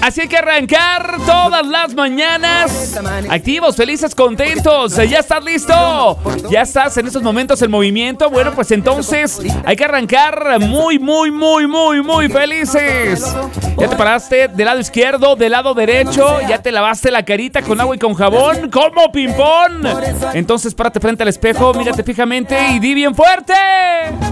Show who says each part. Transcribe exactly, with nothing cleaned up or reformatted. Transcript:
Speaker 1: Así hay que arrancar todas las mañanas activos, felices, contentos. ¿Ya estás listo? ¿Ya estás en estos momentos en movimiento? Bueno, pues entonces hay que arrancar muy, muy, muy, muy, muy felices. ¿Ya te paraste del lado izquierdo, del lado derecho? ¿Ya te lavaste la carita con agua y con jabón? ¿Como ping-pong? Entonces párate frente al espejo, mírate fijamente y di bien fuerte: